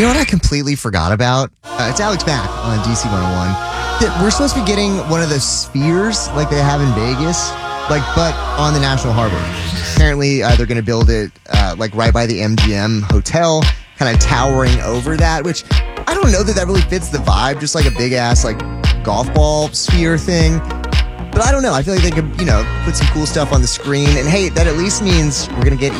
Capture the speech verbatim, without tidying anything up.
You know what I completely forgot about? Uh, it's Alex Mack on D C one oh one. That we're supposed to be getting one of those spheres like they have in Vegas, like but on the National Harbor. Apparently, uh, they're going to build it uh, like right by the M G M Hotel, kind of towering over that, which I don't know that that really fits the vibe, just like a big-ass like golf ball sphere thing. But I don't know. I feel like they could, you know, put some cool stuff on the screen. And hey, that at least means we're going to get